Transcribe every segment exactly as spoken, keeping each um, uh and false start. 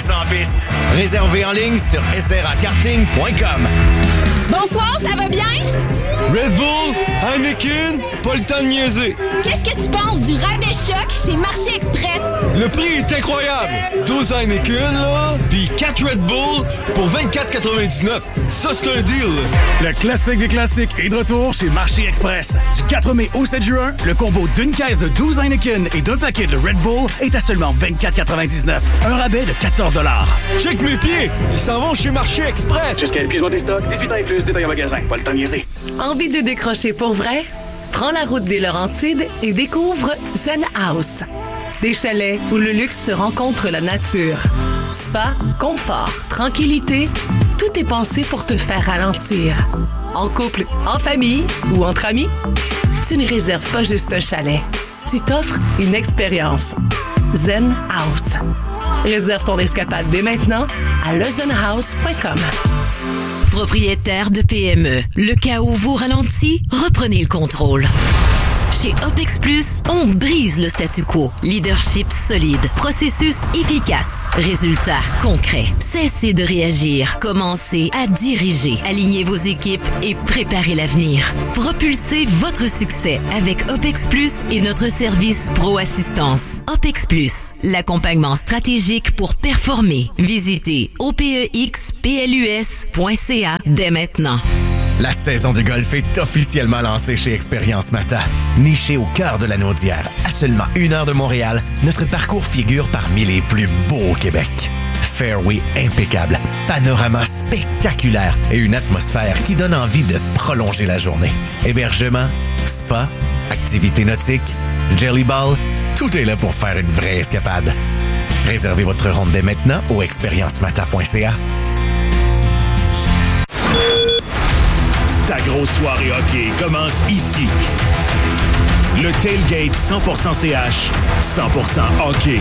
course en piste. Réservé en ligne sur s r a karting point com. Bonsoir, ça va bien? Red Bull, Heineken, pas le temps de niaiser. Qu'est-ce que tu penses du rabais choc chez Marché Express? Le prix est incroyable. douze Heineken, là, puis quatre Red Bull pour vingt-quatre quatre-vingt-dix-neuf. Ça, c'est un deal. Le classique des classiques est de retour chez Marché Express. Du quatre mai au sept juin, le combo d'une caisse de douze Heineken et d'un paquet de Red Bull est à seulement vingt-quatre quatre-vingt-dix-neuf. Un rabais de quatorze dollars. Check mes pieds. Ils s'en vont chez Marché Express. Jusqu'à épuisement des stocks, dix-huit ans et plus, détail en magasin. Pas le temps de niaiser. Envie de décrocher pour vrai? Prends la route des Laurentides et découvre Zen House. Des chalets où le luxe se rencontre la nature. Spa, confort, tranquillité, tout est pensé pour te faire ralentir. En couple, en famille ou entre amis, tu ne réserves pas juste un chalet. Tu t'offres une expérience. Zen House. Réserve ton escapade dès maintenant à le zen house point com. Propriétaire de P M E, le cas où vous ralentit, reprenez le contrôle. Chez OPEX Plus, on brise le statu quo. Leadership solide, processus efficace, résultats concrets. Cessez de réagir, commencez à diriger. Alignez vos équipes et préparez l'avenir. Propulsez votre succès avec OPEX Plus et notre service Pro Assistance. OPEX Plus, l'accompagnement stratégique pour performer. Visitez o p e x p l u s point c a dès maintenant. La saison de golf est officiellement lancée chez Expérience Mata. Niché au cœur de la Naudière, à seulement une heure de Montréal, notre parcours figure parmi les plus beaux au Québec. Fairway impeccable, panorama spectaculaire et une atmosphère qui donne envie de prolonger la journée. Hébergement, spa, activités nautiques, jelly ball, tout est là pour faire une vraie escapade. Réservez votre ronde dès maintenant au expérience mata point c a. Ta grosse soirée hockey commence ici. Le Tailgate cent pour cent C H, cent pour cent hockey.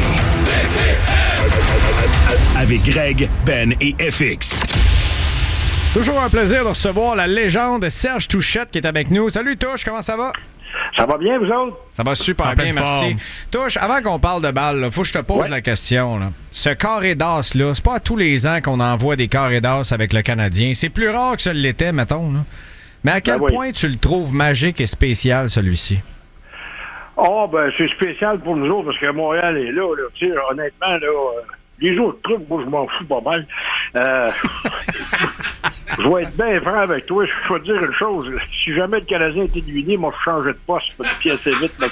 Avec Greg, Ben et F X. Toujours un plaisir de recevoir la légende Serge Touchette qui est avec nous. Salut Touche, comment ça va? Ça va bien, vous autres? Ça va super bien, merci. Touche, avant qu'on parle de balle, il faut que je te pose ouais. la question. Là. Ce carré d'as-là, c'est pas à tous les ans qu'on envoie des carrés d'as avec le Canadien. C'est plus rare que ça l'était, mettons. Là. Mais à quel ben oui. point tu le trouves magique et spécial, celui-ci? Oh, ben, c'est spécial pour nous autres parce que Montréal est là. là. Tu sais, honnêtement, là, euh, les autres trucs, moi, je m'en fous pas mal. Euh, je vais être bien franc avec toi. Je vais te dire une chose. Si jamais le Canadien est éliminé, moi, je changeais de poste. Pas de pied assez vite, mais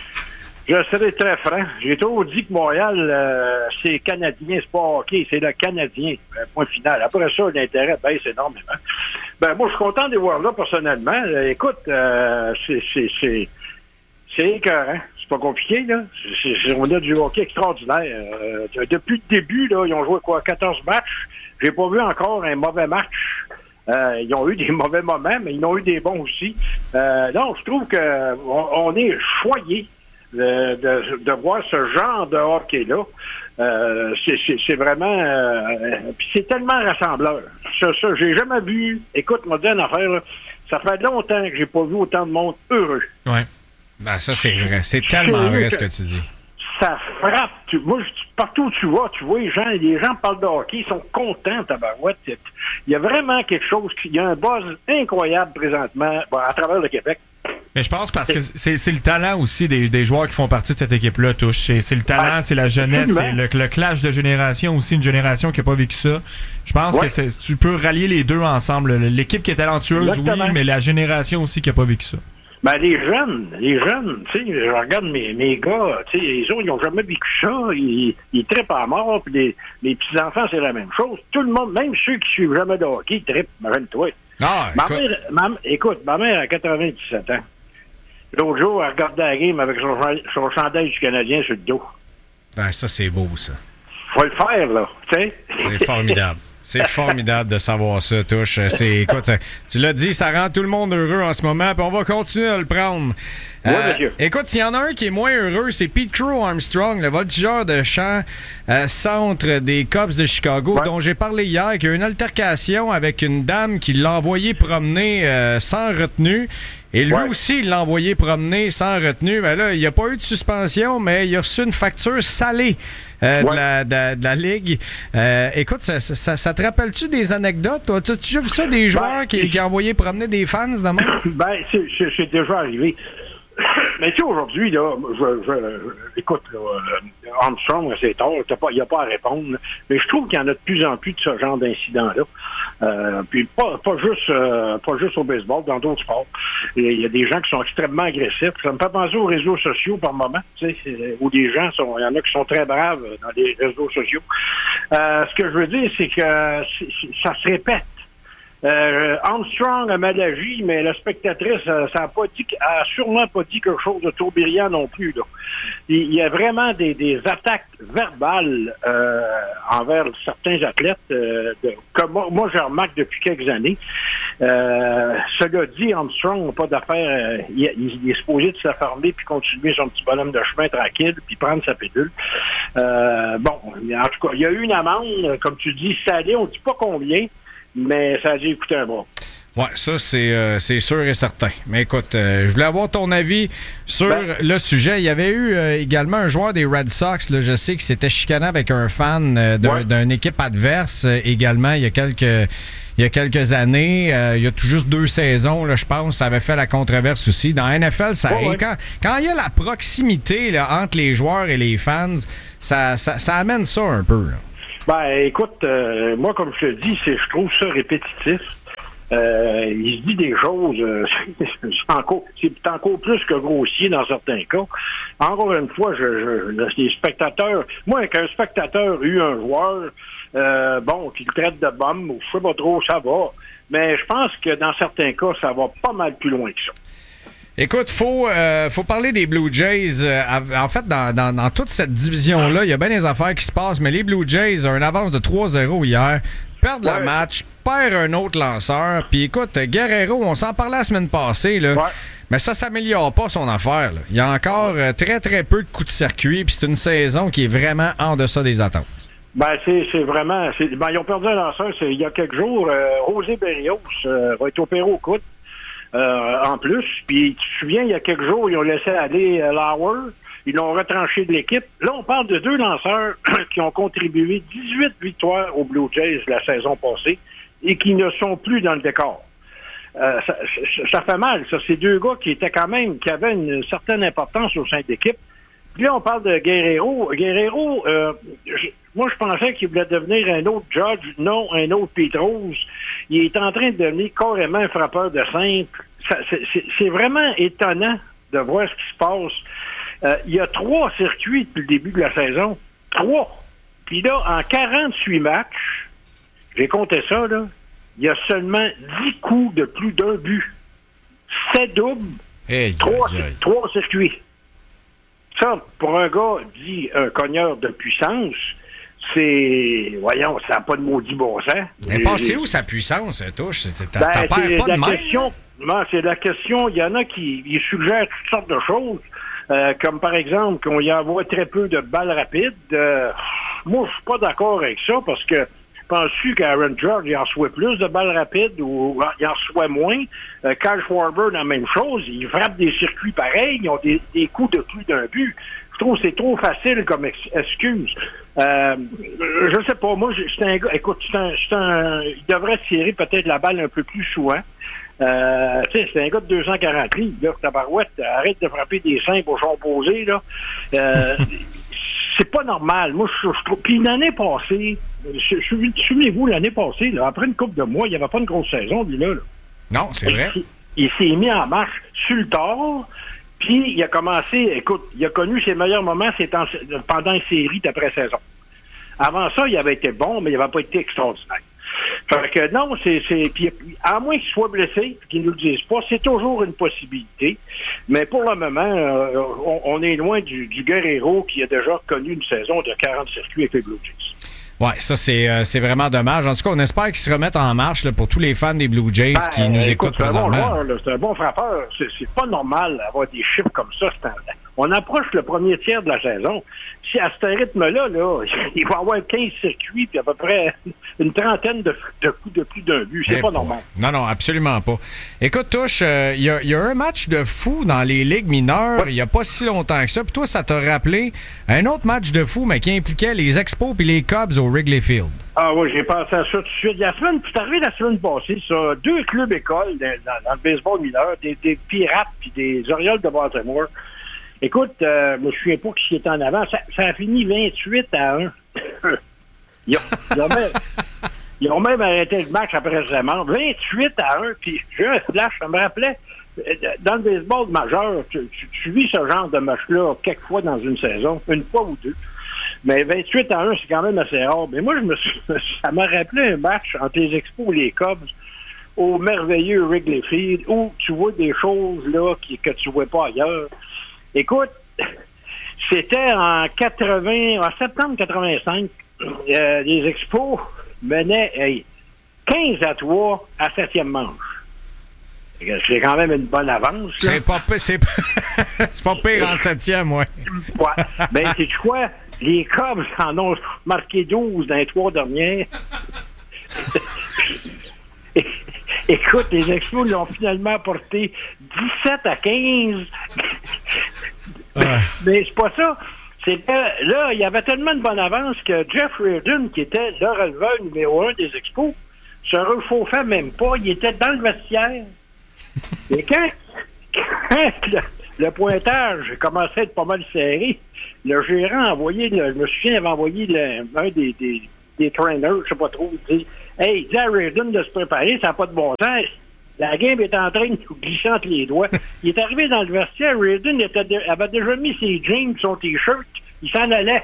je serai très franc. J'ai toujours dit que Montréal, euh, c'est Canadien, c'est pas hockey, c'est le Canadien. Euh, point final. Après ça, l'intérêt baisse énormément. Ben, moi, je suis content de les voir là, personnellement. Euh, écoute, euh, c'est, c'est, c'est, c'est écœurant. C'est pas compliqué, là. C'est, c'est, on a du hockey extraordinaire. Euh, depuis le début, là, ils ont joué quoi, quatorze matchs. J'ai pas vu encore un mauvais match. Euh, ils ont eu des mauvais moments, mais ils ont eu des bons aussi. Euh, donc, je trouve que on, on est choyés de, de, de voir ce genre de hockey-là. Euh, c'est, c'est, c'est vraiment... Euh, puis c'est tellement rassembleur. Ça, ça, j'ai jamais vu... Écoute, moi, dis une affaire, là, ça fait longtemps que j'ai pas vu autant de monde heureux. Oui. Ben, ça, c'est vrai. C'est tellement c'est vrai ce que tu dis. Ça frappe. Tu, moi, je, partout où tu vas, tu vois, les gens, les gens parlent de hockey, ils sont contents, tabarouette. Il y a vraiment quelque chose... Il y a un buzz incroyable présentement bon, à travers le Québec. Mais je pense parce que c'est, c'est le talent aussi des, des joueurs qui font partie de cette équipe-là, Touche. C'est, c'est le talent, ouais, c'est la jeunesse, c'est le, le clash de génération aussi, une génération qui n'a pas vécu ça. Je pense ouais. que c'est, tu peux rallier les deux ensemble. L'équipe qui est talentueuse, Exactement. oui, mais la génération aussi qui n'a pas vécu ça. Ben, les jeunes, les jeunes, tu sais, je regarde mes, mes gars, tu sais, les autres, ils n'ont jamais vécu ça, ils, ils trippent à mort, puis les, les petits-enfants, c'est la même chose. Tout le monde, même ceux qui suivent jamais de hockey, ils trippent, imagine-toi. Ah, ma écoute. Mère, ma, écoute, ma mère a quatre-vingt-dix-sept ans. L'autre jour, elle regardait la game avec son, son chandail du Canadien sur le dos. Ben, ça, c'est beau, ça. Faut le faire, là, tu sais. C'est formidable. C'est formidable de savoir ça, Touche. C'est, écoute, tu l'as dit, ça rend tout le monde heureux en ce moment, puis on va continuer à le prendre. Oui, euh, monsieur. Écoute, s'il y en a un qui est moins heureux, c'est Pete Crow Armstrong, le voltigeur de champ euh, centre des Cubs de Chicago, ouais. dont j'ai parlé hier, qui a eu une altercation avec une dame qui l'a envoyé promener euh, sans retenue. Et lui ouais. aussi, il l'a envoyé promener sans retenue. Ben là, il n'y a pas eu de suspension, mais il a reçu une facture salée euh, ouais. de, la, de, de la Ligue. Euh, écoute, ça, ça, ça te rappelle-tu des anecdotes? Toi? T'as-tu déjà vu ça, des joueurs ben, qui, qui envoyaient promener des fans de même? Ben, c'est, c'est, c'est déjà arrivé. Mais tu sais, aujourd'hui, là, je, je, écoute, là, Armstrong, c'est tard, il n'y a pas à répondre, là, mais je trouve qu'il y en a de plus en plus de ce genre d'incidents-là. Euh, puis pas, pas juste euh, pas juste au baseball, dans d'autres sports. Il y a des gens qui sont extrêmement agressifs. Ça me fait penser aux réseaux sociaux par moment, tu sais, où des gens sont, il y en a qui sont très braves dans les réseaux sociaux. Euh, ce que je veux dire, c'est que c'est, ça se répète. Euh, Armstrong a mal agi, mais la spectatrice, ça a pas dit, a sûrement pas dit quelque chose de trop brillant non plus, là. Il y a vraiment des, des attaques verbales euh, envers certains athlètes euh, de, que moi, moi je remarque depuis quelques années. Euh, cela dit, Armstrong n'a pas d'affaire. Euh, il, il est supposé de s'affarmer puis continuer son petit bonhomme de chemin tranquille puis prendre sa pilule. Euh, bon, en tout cas, il y a eu une amende, comme tu dis, salée, on ne dit pas combien, mais ça a dû coûter un bras. Oui, ça, c'est, euh, c'est sûr et certain. Mais écoute, euh, je voulais avoir ton avis sur ben, le sujet. Il y avait eu euh, également un joueur des Red Sox, là, je sais, qui s'était chicané avec un fan euh, d'un, ouais. d'une équipe adverse euh, également il y a quelques, il y a quelques années. Euh, il y a tout juste deux saisons, là, je pense. Ça avait fait la controverse aussi. Dans N F L, ça ouais, ouais. Quand, quand il y a la proximité là, entre les joueurs et les fans, ça, ça, ça amène ça un peu. Là. Ben, écoute, euh, moi, comme je te dis, c'est, je trouve ça répétitif. Euh, il se dit des choses, euh, c'est, encore, c'est encore plus que grossier dans certains cas. Encore une fois, je, je, les spectateurs, moi, qu'un spectateur eut un joueur, euh, bon, qui le traite de bum, ou je sais pas trop, ça va. Mais je pense que dans certains cas, ça va pas mal plus loin que ça. Écoute, faut euh, faut parler des Blue Jays. Euh, en fait, dans, dans, dans toute cette division-là, il y a bien des affaires qui se passent, mais les Blue Jays ont une avance de trois zéro hier, perdent ouais. le match, perdent un autre lanceur. Puis écoute, Guerrero, on s'en parlait la semaine passée, là, ouais. mais ça s'améliore pas son affaire. Là. Il y a encore euh, très, très peu de coups de circuit, puis c'est une saison qui est vraiment en deçà des attentes. Ben, c'est, c'est vraiment... C'est, ben, ils ont perdu un lanceur c'est, il y a quelques jours. Euh, José Berrios euh, va être opéré au coude. Euh, en plus, puis tu te souviens, il y a quelques jours, ils ont laissé aller euh, Lauer, ils l'ont retranché de l'équipe. Là, on parle de deux lanceurs qui ont contribué dix-huit victoires aux Blue Jays la saison passée et qui ne sont plus dans le décor. Euh, ça, ça, ça fait mal, ça. C'est deux gars qui étaient quand même, qui avaient une certaine importance au sein de l'équipe. Puis là, on parle de Guerrero. Guerrero, euh, je, moi, je pensais qu'il voulait devenir un autre Judge, non un autre Pete Rose. Il est en train de devenir carrément un frappeur de simple. Ça, c'est, c'est, c'est vraiment étonnant de voir ce qui se passe. Euh, il y a trois circuits depuis le début de la saison. Trois. Puis là, en quarante-huit matchs, j'ai compté ça, là, il y a seulement dix coups de plus d'un but. Sept doubles, hey, trois, yeah, yeah. trois circuits. Ça, pour un gars dit un cogneur de puissance, c'est... Voyons, ça n'a pas de maudit bon sens. Mais passez où sa puissance, touche? T'as, ben, t'as pas la de question, non, c'est la question. Il y en a qui ils suggèrent toutes sortes de choses, euh, comme par exemple qu'on y envoie très peu de balles rapides. Euh, moi, je suis pas d'accord avec ça, parce que penses-tu qu'Aaron Judge, il en reçoit plus de balles rapides ou il en reçoit moins? Euh, Kyle Schwarber, la même chose. Ils frappent des circuits pareils. Ils ont des, des coups de plus d'un but. Je trouve que c'est trop facile comme ex- excuse. Euh, je sais pas. Moi, c'est un gars... Écoute, c'est un, c'est un, il devrait tirer peut-être la balle un peu plus souvent. Euh, tu sais, c'est un gars de deux cent quarante livres. Là, tabarouette, arrête de frapper des simples au champ opposé, là. Euh, c'est pas normal. Moi, je, je trouve... Puis l'année passée... Je, je, souvenez-vous, l'année passée, là, après une couple de mois, il n'y avait pas une grosse saison, lui-là. Là. Non, c'est vrai. Il, il s'est mis en marche sur le tard, puis il a commencé, écoute, il a connu ses meilleurs moments c'est en, pendant une série d'après-saison. Avant ça, il avait été bon, mais il n'avait pas été extraordinaire. Fait que non, c'est... c'est puis, à moins qu'il soit blessé, qu'ils ne nous le disent pas, c'est toujours une possibilité. Mais pour le moment, euh, on, on est loin du, du Guerrero qui a déjà connu une saison de quarante circuits avec les Blue Jays. Ouais, ça, c'est, euh, c'est vraiment dommage. En tout cas, on espère qu'ils se remettent en marche là, pour tous les fans des Blue Jays ben, qui nous écoute, écoutent c'est présentement. Un bon joueur, là, c'est un bon frappeur. C'est, c'est pas normal d'avoir des chiffres comme ça. C'est un, On approche le premier tiers de la saison. Si à ce rythme-là, là, il va y avoir quinze circuits puis à peu près une trentaine de, de coups de plus d'un but. C'est Et pas pour... normal. Non, non, absolument pas. Écoute, Touche, il euh, y, y a un match de fou dans les ligues mineures il ouais. n'y a pas si longtemps que ça. Puis toi, ça t'a rappelé un autre match de fou, mais qui impliquait les Expos puis les Cubs au Wrigley Field. Ah oui, j'ai pensé à ça tout de suite. La semaine, c'est arrivé la semaine passée, ça, deux clubs écoles dans, dans, dans le baseball mineur, des, des Pirates puis des Orioles de Baltimore. Écoute, euh, je me souviens pas qui était en avant. Ça, ça a fini vingt-huit à un. ils, ont, ils, ont même, ils ont même arrêté le match après ce match. vingt-huit à un. Puis j'ai un flash, ça me rappelait. Dans le baseball majeur, tu, tu, tu vis ce genre de match-là quelques fois dans une saison, une fois ou deux. Mais vingt-huit à un, c'est quand même assez rare. Mais moi, je me suis, ça m'a rappelé un match entre les Expos et les Cubs au merveilleux Wrigley Field où tu vois des choses là qui, que tu vois pas ailleurs. Écoute, c'était en quatre-vingts, en septembre quatre-vingt-cinq, euh, les Expos menaient hey, quinze à trois à septième manche. C'est quand même une bonne avance. Là. C'est pas, c'est, c'est pas pire en septième, ouais. Ouais. Ben, sais-tu quoi? Les Cubs en ont marqué douze dans les trois dernières. Écoute, les Expos l'ont finalement porté dix-sept à quinze. Ouais. Mais c'est pas ça. C'est que là, il y avait tellement de bonne avance que Jeff Reardon, qui était le releveur numéro un des Expos, se réchauffait même pas. Il était dans le vestiaire. Et quand, quand le, le pointage commençait à être pas mal serré, le gérant a envoyé, le, je me souviens, il avait envoyé le, un des, des, des trainers, je sais pas trop, il dit « Hey, il dit à Reardon de se préparer, ça n'a pas de bon sens. La game est en train de glisser entre les doigts. » Il est arrivé dans le vestiaire, Reardon était de, avait déjà mis ses jeans, son T-shirt, il s'en allait.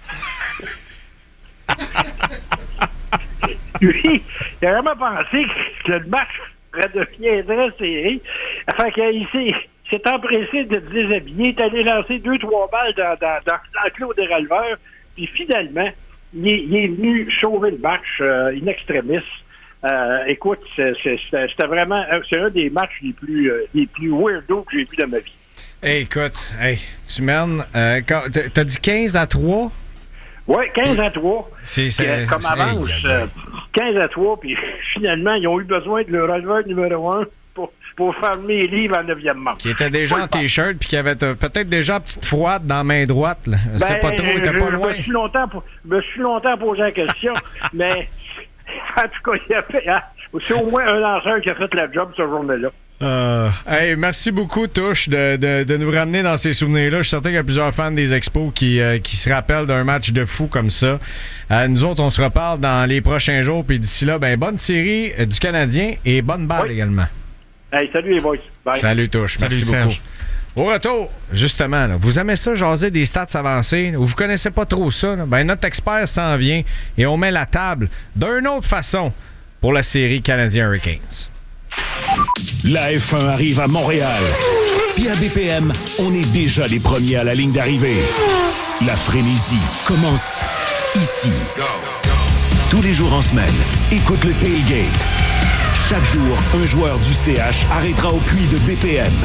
Lui, il a vraiment pensé que le match deviendrait serré. Fait qu'il s'est, s'est empressé de se déshabiller, il est allé lancer deux, trois balles dans, dans, dans l'enclos des releveurs, puis finalement, il est, il est venu sauver le match euh, in extremis. Euh, écoute, c'est, c'est, c'était vraiment c'est un des matchs les plus euh, les plus weirdos que j'ai vu dans ma vie. Hey, écoute, hey, tu mènes euh, t'as dit quinze à trois? Oui, quinze à trois. C'est, c'est, euh, comme c'est, avance, hey, euh, quinze à trois, puis finalement, ils ont eu besoin de le releveur numéro un pour, pour fermer les livres en neuvième manche. Qui était déjà en T-shirt, puis qui avait t- peut-être déjà une petite froide dans la main droite. Là. Ben, c'est pas trop, il était pas loin. Je me suis longtemps, pour, me suis longtemps posé la question, mais en tout cas, il a fait, hein, c'est au moins un lanceur qui a fait la job ce journée-là. Euh, hey, merci beaucoup, Touche, de, de, de nous ramener dans ces souvenirs-là. Je suis certain qu'il y a plusieurs fans des Expos qui, euh, qui se rappellent d'un match de fou comme ça. Euh, nous autres, on se reparle dans les prochains jours. Puis d'ici là, ben bonne série euh, du Canadien et bonne balle oui. également. Hey, salut les boys. Bye. Salut, Touche. Salut, merci Serge. beaucoup. Au retour, justement, là, vous aimez ça, jaser des stats avancés, ou vous connaissez pas trop ça, là, ben notre expert s'en vient et on met la table d'une autre façon pour la série Canadien Hurricanes. La F un arrive à Montréal. Puis à B P M, on est déjà les premiers à la ligne d'arrivée. La frénésie commence ici. Tous les jours en semaine, écoute le Tailgate. Chaque jour, un joueur du C H arrêtera au puits de B P M.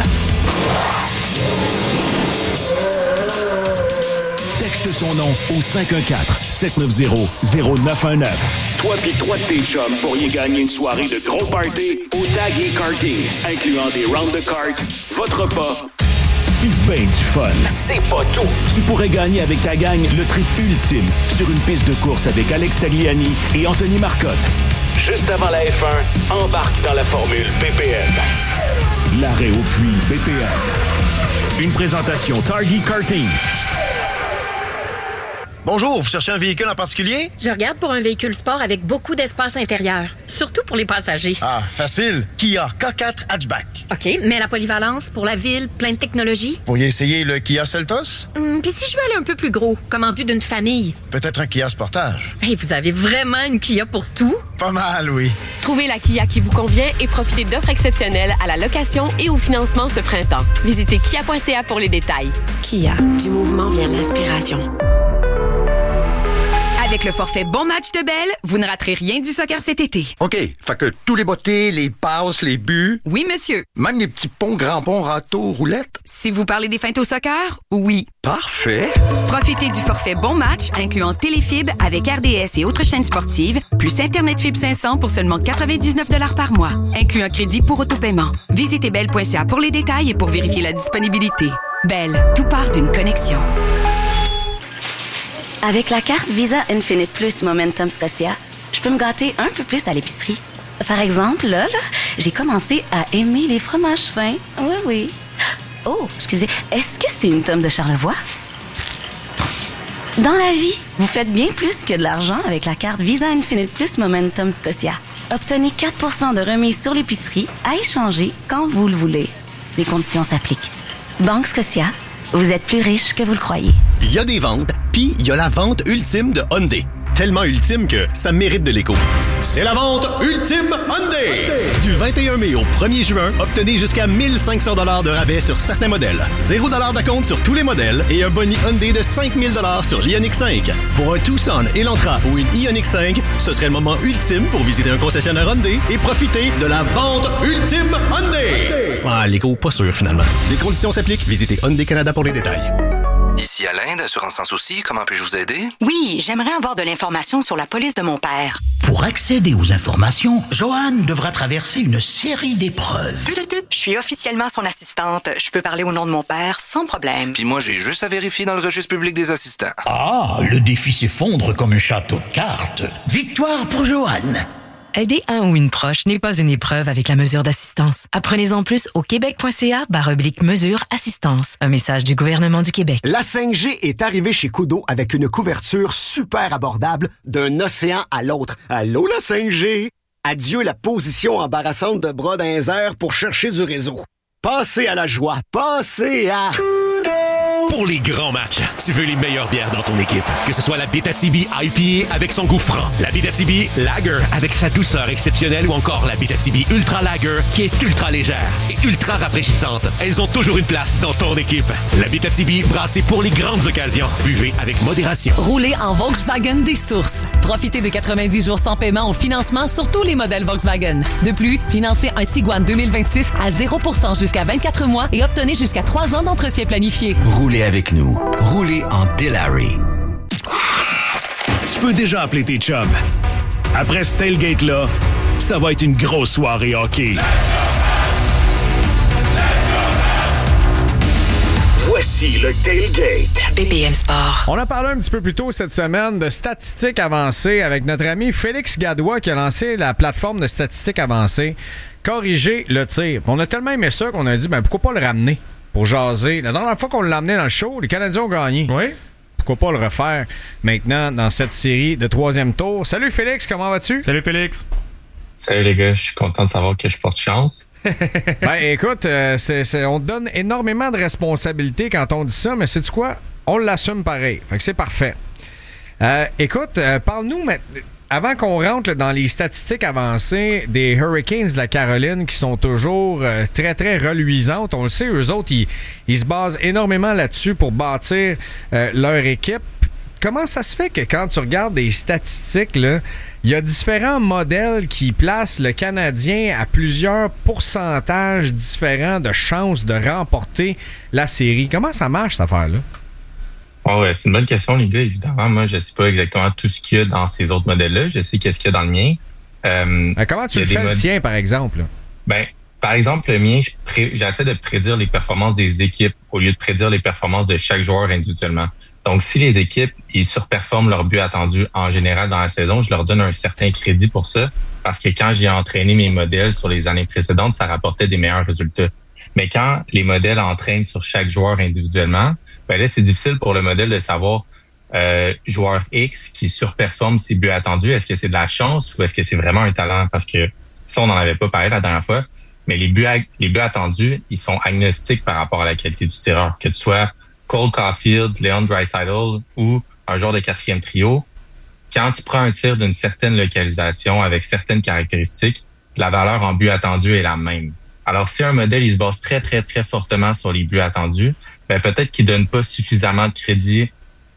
Texte son nom au cinq un quatre, sept neuf zéro, zéro neuf un neuf. Toi pis trois de tes chums pourriez gagner une soirée de gros party au Tag et Karting, incluant des rounds de cartes, votre repas, pis ben du fun. C'est pas tout! Tu pourrais gagner avec ta gang le trip ultime sur une piste de course avec Alex Tagliani et Anthony Marcotte. Juste avant la F un, embarque dans la formule B P M. L'arrêt au puits B P M. Une présentation Target Karting. Bonjour, vous cherchez un véhicule en particulier? Je regarde pour un véhicule sport avec beaucoup d'espace intérieur, surtout pour les passagers. Ah, facile. Kia K quatre Hatchback. OK, mais la polyvalence pour la ville, plein de technologie? Vous pourriez essayer le Kia Seltos? Hum, Puis si je veux aller un peu plus gros, comme en vue d'une famille? Peut-être un Kia Sportage. Hey, vous avez vraiment une Kia pour tout? Pas mal, oui. Trouvez la Kia qui vous convient et profitez d'offres exceptionnelles à la location et au financement ce printemps. Visitez kia point c a pour les détails. Kia, du mouvement vient l'inspiration. Avec le forfait Bon Match de Bell, vous ne raterez rien du soccer cet été. OK, fait que tous les bottées, les passes, les buts... Oui, monsieur. Même les petits ponts, grands ponts, râteaux, roulettes? Si vous parlez des feintes au soccer, oui. Parfait! Profitez du forfait Bon Match, incluant Téléfib avec R D S et autres chaînes sportives, plus Internet Fibre cinq cents pour seulement quatre-vingt-dix-neuf dollars par mois, inclut un crédit pour autopaiement. Visitez bell point c a pour les détails et pour vérifier la disponibilité. Bell, tout part d'une connexion. Avec la carte Visa Infinite Plus Momentum Scotia, je peux me gâter un peu plus à l'épicerie. Par exemple, là, là, j'ai commencé à aimer les fromages fins. Oui, oui. Oh, excusez, est-ce que c'est une tome de Charlevoix? Dans la vie, vous faites bien plus que de l'argent avec la carte Visa Infinite Plus Momentum Scotia. Obtenez quatre pour cent de remise sur l'épicerie à échanger quand vous le voulez. Les conditions s'appliquent. Banque Scotia, vous êtes plus riche que vous le croyez. Il y a des ventes, puis il y a la vente ultime de Hyundai. Tellement ultime que ça mérite de l'écho. C'est la vente ultime Hyundai! Du vingt et un mai au premier juin, obtenez jusqu'à mille cinq cents dollars de rabais sur certains modèles. zéro dollar d'acompte sur tous les modèles et un boni Hyundai de cinq mille dollars sur l'Ioniq cinq. Pour un Tucson, Elantra ou une Ioniq cinq, ce serait le moment ultime pour visiter un concessionnaire Hyundai et profiter de la vente ultime Hyundai! Ah, l'écho, pas sûr finalement. Les conditions s'appliquent. Visitez Hyundai Canada pour les détails. Ici Alain d'Assurance Sans Souci, comment puis-je vous aider? Oui, j'aimerais avoir de l'information sur la police de mon père. Pour accéder aux informations, Joanne devra traverser une série d'épreuves. Je suis officiellement son assistante. Je peux parler au nom de mon père sans problème. Puis moi, j'ai juste à vérifier dans le registre public des assistants. Ah, le défi s'effondre comme un château de cartes. Victoire pour Joanne. Aider un ou une proche n'est pas une épreuve avec la mesure d'assistance. Apprenez-en plus au québec point c a barre oblique mesure assistance. Un message du gouvernement du Québec. La cinq G est arrivée chez Koodo avec une couverture super abordable d'un océan à l'autre. Allô, la cinq G? Adieu la position embarrassante de bras dans les airs pour chercher du réseau. Passez à la joie. Passez à... Pour les grands matchs, tu veux les meilleures bières dans ton équipe. Que ce soit la Beta-Tibi I P A avec son goût franc, la Beta-Tibi Lager avec sa douceur exceptionnelle ou encore la Beta-Tibi Ultra Lager qui est ultra légère et ultra rafraîchissante. Elles ont toujours une place dans ton équipe. La Beta-Tibi brassée pour les grandes occasions. Buvez avec modération. Roulez en Volkswagen des sources. Profitez de quatre-vingt-dix jours sans paiement au financement sur tous les modèles Volkswagen. De plus, financez un Tiguan deux mille vingt-six à zéro pour cent jusqu'à vingt-quatre mois et obtenez jusqu'à trois ans d'entretien planifié. Roulez avec nous. Roulez en Delary. Tu peux déjà appeler tes chums. Après ce tailgate-là, ça va être une grosse soirée hockey. Voici le tailgate. B P M Sport. On a parlé un petit peu plus tôt cette semaine de statistiques avancées avec notre ami Félix Gadois qui a lancé la plateforme de statistiques avancées. Corriger le tir. On a tellement aimé ça qu'on a dit, ben pourquoi pas le ramener pour jaser. La dernière fois qu'on l'a amené dans le show, les Canadiens ont gagné. Oui. Pourquoi pas le refaire maintenant dans cette série de troisième tour. Salut Félix, comment vas-tu? Salut Félix. Salut les gars, je suis content de savoir que je porte chance. Ben écoute, euh, c'est, c'est, on te donne énormément de responsabilités quand on dit ça, mais sais-tu quoi? On l'assume pareil. Fait que c'est parfait. Euh, écoute, euh, parle-nous maintenant. Avant qu'on rentre là, dans les statistiques avancées des Hurricanes de la Caroline qui sont toujours euh, très, très reluisantes, on le sait, eux autres, ils, ils se basent énormément là-dessus pour bâtir euh, leur équipe. Comment ça se fait que quand tu regardes des statistiques, là, il y a différents modèles qui placent le Canadien à plusieurs pourcentages différents de chances de remporter la série? Comment ça marche, cette affaire-là? Oh ouais, c'est une bonne question, les gars. Évidemment, moi, je sais pas exactement tout ce qu'il y a dans ces autres modèles-là. Je sais qu'est-ce qu'il y a dans le mien. Euh, ben, comment tu le fais, mod... le tien, par exemple? Ben, par exemple, le mien, je pré... j'essaie de prédire les performances des équipes au lieu de prédire les performances de chaque joueur individuellement. Donc, si les équipes, ils surperforment leur but attendu en général dans la saison, je leur donne un certain crédit pour ça parce que quand j'ai entraîné mes modèles sur les années précédentes, ça rapportait des meilleurs résultats. Mais quand les modèles entraînent sur chaque joueur individuellement, ben là, c'est difficile pour le modèle de savoir euh, joueur X qui surperforme ses buts attendus. Est-ce que c'est de la chance ou est-ce que c'est vraiment un talent? Parce que ça, on n'en avait pas parlé la dernière fois. Mais les buts, les buts attendus, ils sont agnostiques par rapport à la qualité du tireur. Que tu sois Cole Caulfield, Leon Draisaitl ou un joueur de quatrième trio, quand tu prends un tir d'une certaine localisation avec certaines caractéristiques, la valeur en but attendu est la même. Alors, si un modèle, il se base très, très, très fortement sur les buts attendus, ben peut-être qu'il donne pas suffisamment de crédit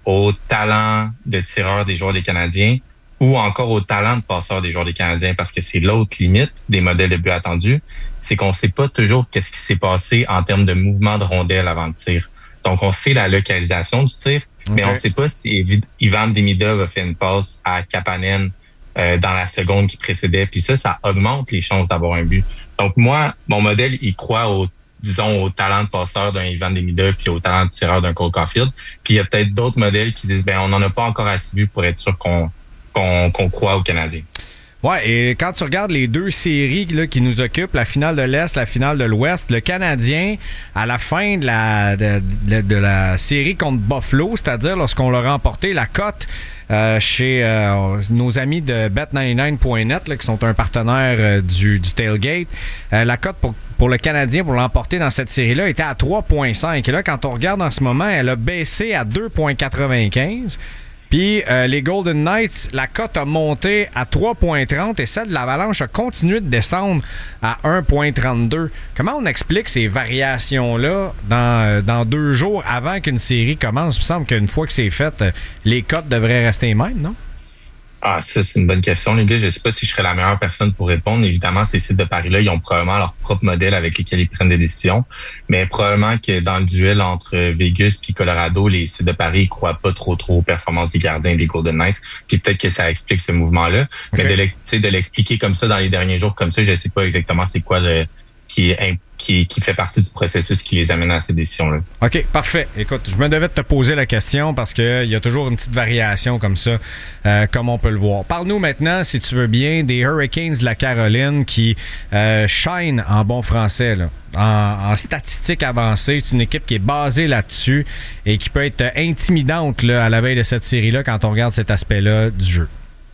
au talent de tireur des joueurs des Canadiens ou encore au talent de passeur des joueurs des Canadiens, parce que c'est l'autre limite des modèles de but attendus, c'est qu'on sait pas toujours qu'est-ce qui s'est passé en termes de mouvement de rondelle avant le tir. Donc, on sait la localisation du tir, okay. mais on sait pas si Ivan Demidov a fait une passe à Kapanen euh, dans la seconde qui précédait. Puis ça, ça augmente les chances d'avoir un but. Donc, moi, mon modèle, il croit au disons, au talent de passeur d'un Ivan Demidov puis au talent de tireur d'un Cole Caulfield. Puis il y a peut-être d'autres modèles qui disent, ben on n'en a pas encore assez vu pour être sûr qu'on qu'on, qu'on croit aux Canadiens. Ouais, et quand tu regardes les deux séries là, qui nous occupent, la finale de l'Est, la finale de l'Ouest, le Canadien, à la fin de la, de, de, de la série contre Buffalo, c'est-à-dire lorsqu'on l'a remporté, la cote euh, chez euh, nos amis de bet quatre-vingt-dix-neuf point net, là, qui sont un partenaire euh, du, du Tailgate, euh, la cote pour, pour le Canadien pour l'emporter dans cette série-là était à trois virgule cinq. Et là, quand on regarde en ce moment, elle a baissé à deux virgule quatre-vingt-quinze. Puis euh, les Golden Knights, la cote a monté à trois virgule trente et celle de l'Avalanche a continué de descendre à un virgule trente-deux. Comment on explique ces variations-là dans, euh, dans deux jours avant qu'une série commence? Il me semble qu'une fois que c'est fait, euh, les cotes devraient rester les mêmes, non? Ah, ça, c'est une bonne question, les gars. Je sais pas si je serais la meilleure personne pour répondre. Évidemment, ces sites de paris-là, ils ont probablement leur propre modèle avec lesquels ils prennent des décisions. Mais probablement que dans le duel entre Vegas puis Colorado, les sites de paris, ils croient pas trop trop aux performances des gardiens des Golden Knights. Puis peut-être que ça explique ce mouvement-là. Okay. Mais de, l'ex- de l'expliquer comme ça dans les derniers jours comme ça, je sais pas exactement c'est quoi le qui est qui, qui fait partie du processus qui les amène à ces décisions-là. OK, parfait. Écoute, je me devais de te poser la question parce que il y a toujours une petite variation comme ça, euh, comme on peut le voir. Parle-nous maintenant, si tu veux bien, des Hurricanes de la Caroline qui euh, shine en bon français, là, en, en statistiques avancées. C'est une équipe qui est basée là-dessus et qui peut être intimidante là, à la veille de cette série-là quand on regarde cet aspect-là du jeu.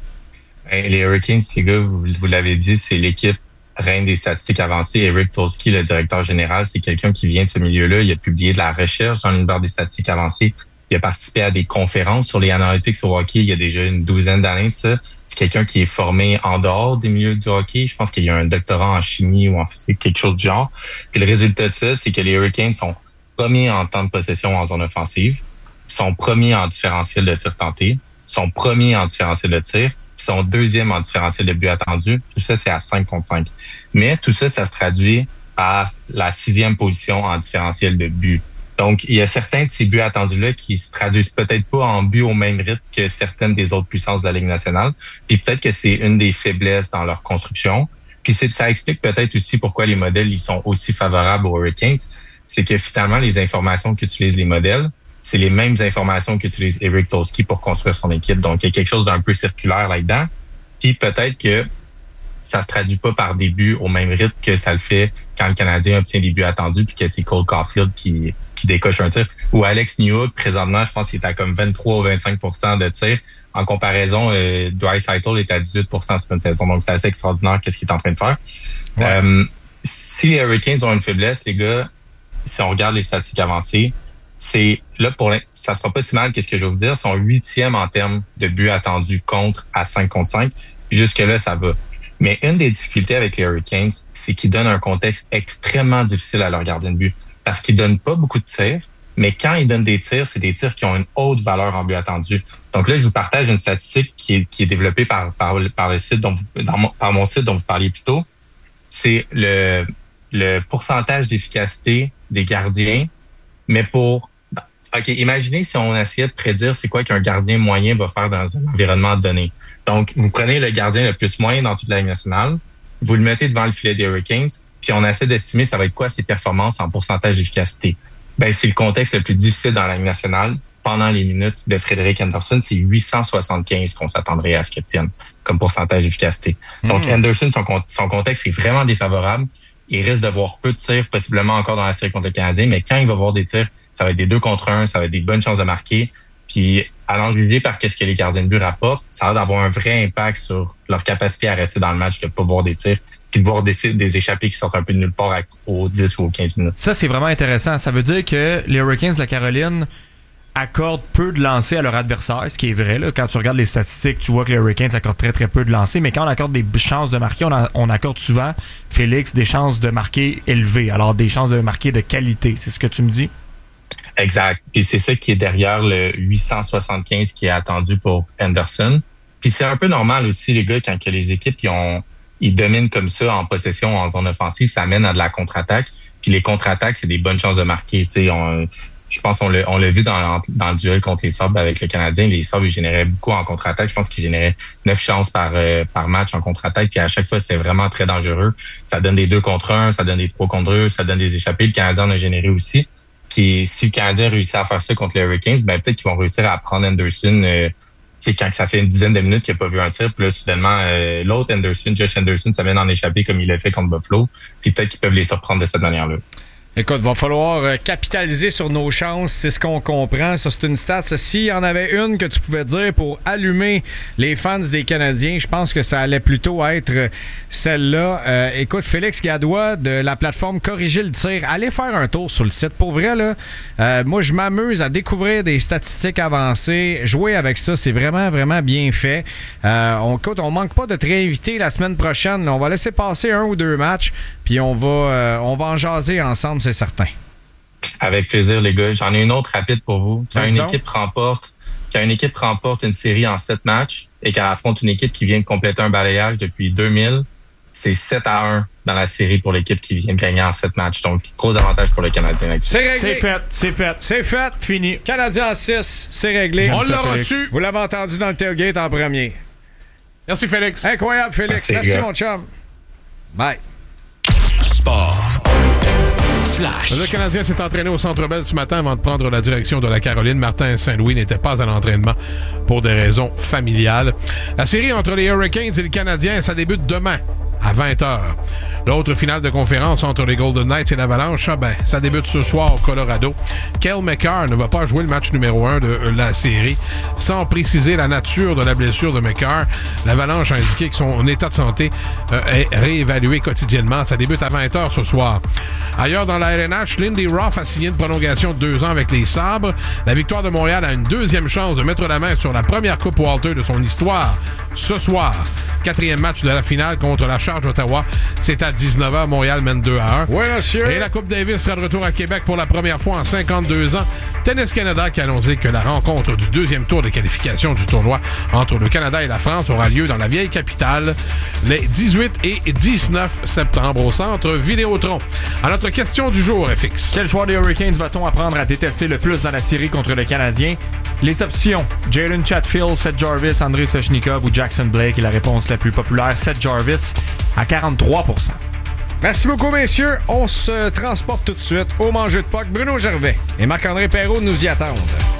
Ben, les Hurricanes, les gars, vous, vous l'avez dit, c'est l'équipe reine des statistiques avancées. Eric Tolsky, le directeur général, c'est quelqu'un qui vient de ce milieu-là. Il a publié de la recherche dans l'univers des statistiques avancées. Il a participé à des conférences sur les analytics au hockey il y a déjà une douzaine d'années de ça. C'est quelqu'un qui est formé en dehors des milieux du hockey. Je pense qu'il y a un doctorat en chimie ou en physique, quelque chose du genre. Puis le résultat de ça, c'est que les Hurricanes sont premiers en temps de possession en zone offensive, sont premiers en différentiel de tir tenté, sont premiers en différentiel de tir, sont deuxième en différentiel de but attendu. Tout ça, c'est à cinq contre cinq. Mais tout ça, ça se traduit par la sixième position en différentiel de but. Donc, il y a certains de ces buts attendus-là qui se traduisent peut-être pas en but au même rythme que certaines des autres puissances de la Ligue nationale. Puis peut-être que c'est une des faiblesses dans leur construction. Puis c'est, ça explique peut-être aussi pourquoi les modèles ils sont aussi favorables aux Hurricanes. C'est que finalement, les informations qu'utilisent les modèles, c'est les mêmes informations qu'utilise Eric Tolsky pour construire son équipe. Donc, il y a quelque chose d'un peu circulaire là-dedans. Puis peut-être que ça se traduit pas par des buts au même rythme que ça le fait quand le Canadien obtient des buts attendus puis que c'est Cole Caulfield qui, qui décoche un tir. Ou Alex Newhook, présentement, je pense qu'il est à comme vingt-trois ou vingt-cinq pour cent de tirs. En comparaison, euh, Draisaitl est à dix-huit pour cent sur une saison. Donc, c'est assez extraordinaire qu'est-ce qu'il est en train de faire. Ouais. Euh, si les Hurricanes ont une faiblesse, les gars, si on regarde les statistiques avancées, c'est là pour ça sera pas si mal qu'est-ce que je vais vous dire, sont huitième en termes de buts attendus contre à cinq contre cinq. Jusque-là, ça va. Mais une des difficultés avec les Hurricanes, c'est qu'ils donnent un contexte extrêmement difficile à leur gardien de but. Parce qu'ils donnent pas beaucoup de tirs, mais quand ils donnent des tirs, c'est des tirs qui ont une haute valeur en but attendu. Donc là, je vous partage une statistique qui est, qui est développée par, par, par le site dont vous, dans mon, par mon site dont vous parliez plus tôt. C'est le, le pourcentage d'efficacité des gardiens, mais pour OK, imaginez si on essayait de prédire c'est quoi qu'un gardien moyen va faire dans un environnement donné. Donc, vous prenez le gardien le plus moyen dans toute la Ligue nationale, vous le mettez devant le filet des Hurricanes, puis on essaie d'estimer ça va être quoi ses performances en pourcentage d'efficacité. Ben, c'est le contexte le plus difficile dans la Ligue nationale. Pendant les minutes de Frédéric Anderson, c'est huit cent soixante-quinze qu'on s'attendrait à ce qu'il tienne comme pourcentage d'efficacité. Mmh. Donc, Anderson, son, son contexte est vraiment défavorable. Il risque de voir peu de tirs, possiblement encore dans la série contre le Canadien, mais quand il va voir des tirs, ça va être des deux contre un, ça va être des bonnes chances de marquer. Puis, allant juger par qu'est-ce que les gardiens de but rapportent, ça va avoir un vrai impact sur leur capacité à rester dans le match, de pas voir des tirs, puis de voir des, des échappées qui sortent un peu de nulle part à, aux dix ou aux quinze minutes. Ça, c'est vraiment intéressant. Ça veut dire que les Hurricanes de la Caroline accordent peu de lancers à leur adversaire, ce qui est vrai. Là. Quand tu regardes les statistiques, tu vois que les Hurricanes accordent très très peu de lancers, mais quand on accorde des chances de marquer, on, a, on accorde souvent, Félix, des chances de marquer élevées, alors des chances de marquer de qualité. C'est ce que tu me dis? Exact. Puis c'est ça qui est derrière le huit cent soixante-quinze qui est attendu pour Anderson. Puis c'est un peu normal aussi, les gars, quand que les équipes ils ont ils dominent comme ça en possession, en zone offensive, ça amène à de la contre-attaque. Puis les contre-attaques, c'est des bonnes chances de marquer. Tu sais, on, je pense qu'on l'a, on l'a vu dans, dans le duel contre les Sabres avec le Canadien. Les Sabres, ils généraient beaucoup en contre-attaque. Je pense qu'ils généraient neuf chances par euh, par match en contre-attaque. Puis à chaque fois, c'était vraiment très dangereux. Ça donne des deux contre un, ça donne des trois contre deux, ça donne des échappées. Le Canadien en a généré aussi. Puis si le Canadien réussit à faire ça contre les Hurricanes, ben peut-être qu'ils vont réussir à prendre Anderson. Euh, tu sais, quand ça fait une dizaine de minutes qu'il n'a pas vu un tir, puis là, soudainement, euh, l'autre Anderson, Josh Anderson, ça vient d'en échapper comme il l'a fait contre Buffalo. Puis peut-être qu'ils peuvent les surprendre de cette manière-là. Écoute, va falloir capitaliser sur nos chances, c'est ce qu'on comprend. Ça, c'est une stat. S'il y en avait une que tu pouvais dire pour allumer les fans des Canadiens, je pense que ça allait plutôt être celle-là. Euh, écoute, Félix Gadois de la plateforme Corriger le tir, allez faire un tour sur le site. Pour vrai, là, euh, moi, je m'amuse à découvrir des statistiques avancées. Jouer avec ça, c'est vraiment, vraiment bien fait. Euh, on, écoute, on manque pas de te réinviter la semaine prochaine. On va laisser passer un ou deux matchs, puis on va, euh, on va en jaser ensemble, c'est certain. Avec plaisir, les gars. J'en ai une autre rapide pour vous. Quand une donc. équipe remporte, quand une équipe remporte une série en sept matchs et qu'elle affronte une équipe qui vient de compléter un balayage depuis deux mille, c'est sept à un dans la série pour l'équipe qui vient de gagner en sept matchs. Donc, gros avantage pour le Canadien. C'est réglé. C'est fait, c'est fait. C'est fait. Fini. Canadien en six, c'est réglé. On l'a reçu. Vous l'avez entendu dans le tailgate en premier. Merci, Félix. Incroyable, Félix. Merci, Merci gars. mon chum. Bye. Sport. Flash. Le Canadien s'est entraîné au Centre Bell ce matin avant de prendre la direction de la Caroline. Martin Saint-Louis n'était pas à l'entraînement pour des raisons familiales. La série entre les Hurricanes et le Canadien, ça débute demain à vingt heures. L'autre finale de conférence entre les Golden Knights et l'Avalanche, ah ben, ça débute ce soir au Colorado. Cale Makar ne va pas jouer le match numéro un de la série. Sans préciser la nature de la blessure de Makar, l'Avalanche a indiqué que son état de santé euh, est réévalué quotidiennement. Ça débute à vingt heures ce soir. Ailleurs dans la L N H, Lindy Ruff a signé une prolongation de deux ans avec les Sabres. La Victoire de Montréal a une deuxième chance de mettre la main sur la première Coupe Walter de son histoire ce soir. Quatrième match de la finale contre la Charge d'Ottawa. C'est à dix-neuf heures. Montréal mène deux à un. Oui, monsieur. Et la Coupe Davis sera de retour à Québec pour la première fois en cinquante-deux ans. Tennis Canada qui a annoncé que la rencontre du deuxième tour de qualification du tournoi entre le Canada et la France aura lieu dans la vieille capitale les dix-huit et dix-neuf septembre au centre Vidéotron. À notre question du jour, F X. Quel joueur des Hurricanes va-t-on apprendre à détester le plus dans la série contre le Canadien? Les options, Jalen Chatfield, Seth Jarvis, Andrei Soshnikov ou Jackson Blake est la réponse la plus populaire. Seth Jarvis à quarante-trois pour cent. Merci beaucoup, messieurs. On se transporte tout de suite au Manger de Puck. Bruno Gervais et Marc-André Perrault nous y attendent.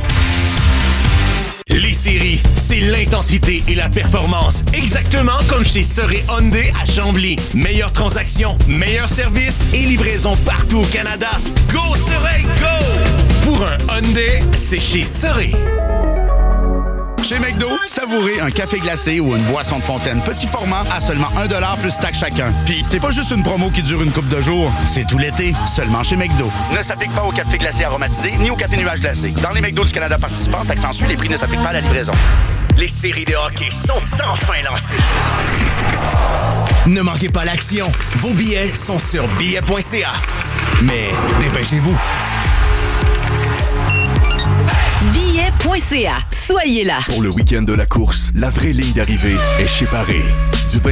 Les séries, c'est l'intensité et la performance. Exactement comme chez Soré Hyundai à Chambly. Meilleure transaction, meilleur service et livraison partout au Canada. Go Soré, go! Pour un Hyundai, c'est chez Soré. Chez McDo, savourez un café glacé ou une boisson de fontaine petit format à seulement un dollar plus taxe chacun. Puis c'est pas juste une promo qui dure une couple de jours, c'est tout l'été, seulement chez McDo. Ne s'applique pas au café glacé aromatisé ni au café nuage glacé. Dans les McDo du Canada participants, taxe en suit, les prix ne s'appliquent pas à la livraison. Les séries de hockey sont enfin lancées. Ne manquez pas l'action. Vos billets sont sur billets point c a. Mais dépêchez-vous. billets point c a. Soyez là. Pour le week-end de la course, la vraie ligne d'arrivée est chez Paris. Du